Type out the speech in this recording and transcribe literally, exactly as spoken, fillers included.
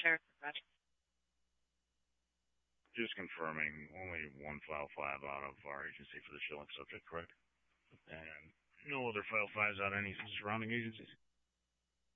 Sheriff Roger. Just confirming, only one file five out of our agency for the shilling subject, correct? And no other file fives out of any surrounding agencies?